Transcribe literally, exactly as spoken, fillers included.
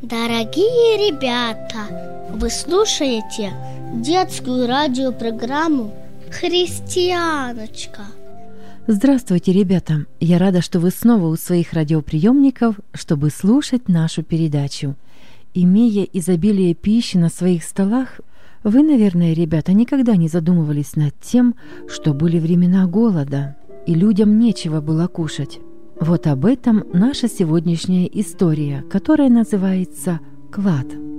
Дорогие ребята, вы слушаете детскую радиопрограмму «Христианочка». Здравствуйте, ребята! Я рада, что вы снова у своих радиоприемников, чтобы слушать нашу передачу. Имея изобилие пищи на своих столах, вы, наверное, ребята, никогда не задумывались над тем, что были времена голода, и людям нечего было кушать. Вот об этом наша сегодняшняя история, которая называется «Клад».